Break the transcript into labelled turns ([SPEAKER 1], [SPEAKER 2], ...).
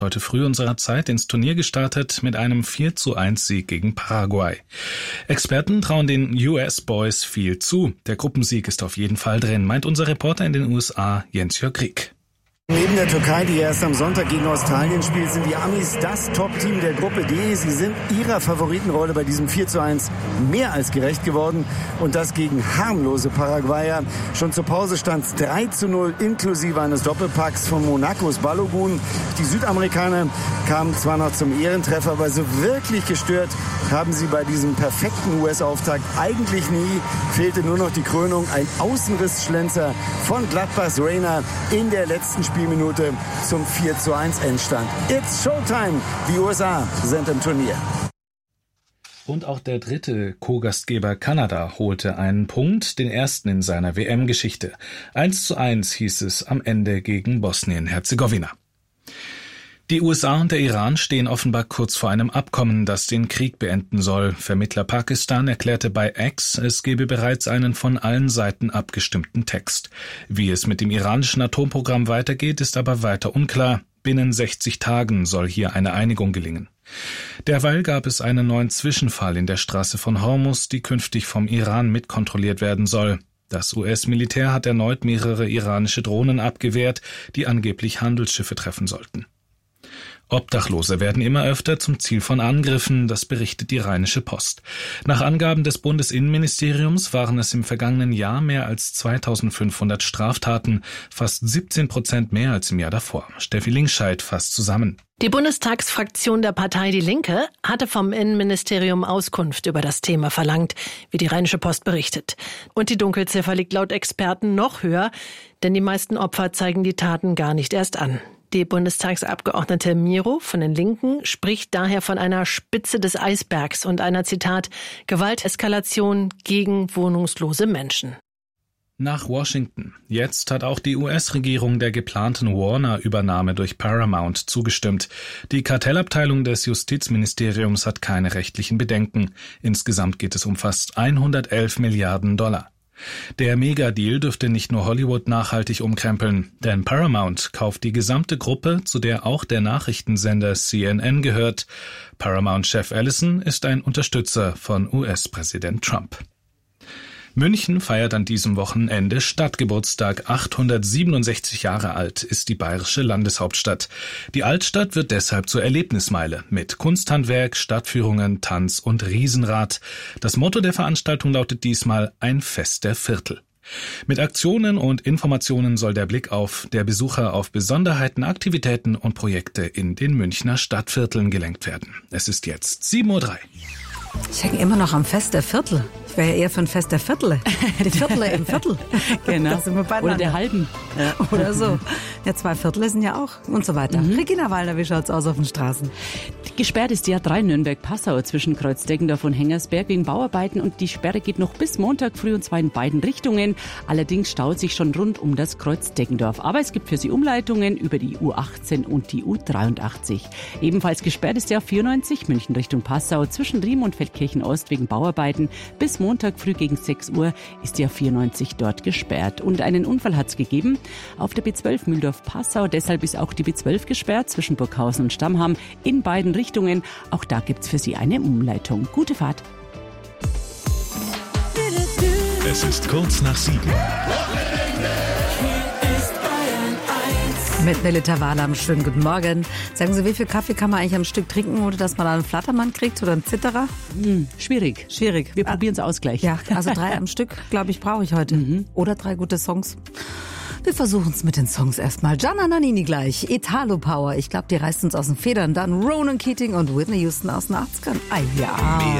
[SPEAKER 1] heute früh unserer Zeit ins Turnier gestartet mit einem 4:1 Sieg gegen Paraguay. Experten trauen den US Boys viel zu. Der Gruppensieg ist auf jeden Fall drin, meint unser Reporter in den USA, Jens-Jörg Rieck.
[SPEAKER 2] Neben der Türkei, die erst am Sonntag gegen Australien spielt, sind die Amis das Top-Team der Gruppe D. Sie sind ihrer Favoritenrolle bei diesem 4:1 mehr als gerecht geworden. Und das gegen harmlose Paraguayer. Schon zur Pause stand es 3:0 inklusive eines Doppelpacks von Monacos Balogun. Die Südamerikaner kamen zwar noch zum Ehrentreffer, aber so wirklich gestört haben sie bei diesem perfekten US-Auftakt eigentlich nie. Fehlte nur noch die Krönung, ein Außenrissschlenzer von Gladbachs Reina in der letzten Spielminute zum 4:1 Endstand. It's Showtime! Die USA sind im Turnier.
[SPEAKER 1] Und auch der dritte Co-Gastgeber Kanada holte einen Punkt, den ersten in seiner WM-Geschichte. 1:1 hieß es am Ende gegen Bosnien-Herzegowina. Die USA und der Iran stehen offenbar kurz vor einem Abkommen, das den Krieg beenden soll. Vermittler Pakistan erklärte bei X, es gebe bereits einen von allen Seiten abgestimmten Text. Wie es mit dem iranischen Atomprogramm weitergeht, ist aber weiter unklar. Binnen 60 Tagen soll hier eine Einigung gelingen. Derweil gab es einen neuen Zwischenfall in der Straße von Hormuz, die künftig vom Iran mitkontrolliert werden soll. Das US-Militär hat erneut mehrere iranische Drohnen abgewehrt, die angeblich Handelsschiffe treffen sollten. Obdachlose werden immer öfter zum Ziel von Angriffen, das berichtet die Rheinische Post. Nach Angaben des Bundesinnenministeriums waren es im vergangenen Jahr mehr als 2500 Straftaten, fast 17% mehr als im Jahr davor. Steffi Linkscheid fasst zusammen.
[SPEAKER 3] Die Bundestagsfraktion der Partei Die Linke hatte vom Innenministerium Auskunft über das Thema verlangt, wie die Rheinische Post berichtet. Und die Dunkelziffer liegt laut Experten noch höher, denn die meisten Opfer zeigen die Taten gar nicht erst an. Die Bundestagsabgeordnete Miro von den Linken spricht daher von einer Spitze des Eisbergs und einer, Zitat, Gewalteskalation gegen wohnungslose Menschen.
[SPEAKER 1] Nach Washington. Jetzt hat auch die US-Regierung der geplanten Warner-Übernahme durch Paramount zugestimmt. Die Kartellabteilung des Justizministeriums hat keine rechtlichen Bedenken. Insgesamt geht es um fast 111 Milliarden $. Der Megadeal dürfte nicht nur Hollywood nachhaltig umkrempeln, denn Paramount kauft die gesamte Gruppe, zu der auch der Nachrichtensender CNN gehört. Paramount-Chef Ellison ist ein Unterstützer von US-Präsident Trump. München feiert an diesem Wochenende Stadtgeburtstag. 867 Jahre alt ist die bayerische Landeshauptstadt. Die Altstadt wird deshalb zur Erlebnismeile mit Kunsthandwerk, Stadtführungen, Tanz und Riesenrad. Das Motto der Veranstaltung lautet diesmal ein Fest der Viertel. Mit Aktionen und Informationen soll der Blick der Besucher auf Besonderheiten, Aktivitäten und Projekte in den Münchner Stadtvierteln gelenkt werden. Es ist jetzt 7:03 Uhr.
[SPEAKER 4] Ich hänge immer noch am Fest der Viertel. Ich wäre ja eher für ein Fest der Viertel. Die Viertel im Viertel.
[SPEAKER 5] Genau.
[SPEAKER 4] Da sind wir beieinander.
[SPEAKER 5] Oder der halben.
[SPEAKER 4] Ja. Oder so. Ja, 2 Viertel sind ja auch und so weiter. Regina Wallner, wie schaut's aus auf den Straßen?
[SPEAKER 5] Gesperrt ist die A3 Nürnberg-Passau zwischen Kreuz-Deggendorf und Hengersberg wegen Bauarbeiten und die Sperre geht noch bis Montag früh und zwar in beiden Richtungen. Allerdings staut sich schon rund um das Kreuz Deggendorf. Aber es gibt für Sie Umleitungen über die U18 und die U83. Ebenfalls gesperrt ist die A94 München Richtung Passau zwischen Riem und Feldkirchen Ost wegen Bauarbeiten. Bis Montag früh gegen 6 Uhr ist die A94 dort gesperrt. Und einen Unfall hat es gegeben auf der B12 Mühldorf-Passau. Deshalb ist auch die B12 gesperrt zwischen Burghausen und Stammham in beiden Richtungen. Auch da gibt es für Sie eine Umleitung. Gute Fahrt.
[SPEAKER 6] Es ist kurz nach 7.
[SPEAKER 4] Mit Nele Tavalam, schönen guten Morgen. Sagen Sie, wie viel Kaffee kann man eigentlich am Stück trinken, ohne dass man einen Flattermann kriegt oder einen Zitterer?
[SPEAKER 5] Schwierig.
[SPEAKER 4] Wir
[SPEAKER 5] probieren es aus gleich.
[SPEAKER 4] Ja, also 3 am Stück, glaube ich, brauche ich heute. Oder 3 gute Songs. Wir versuchen es mit den Songs erstmal. Gianna Nannini gleich, Italo Power. Ich glaube, die reißt uns aus den Federn. Dann Ronan Keating und Whitney Houston aus den 80ern. Ah ja.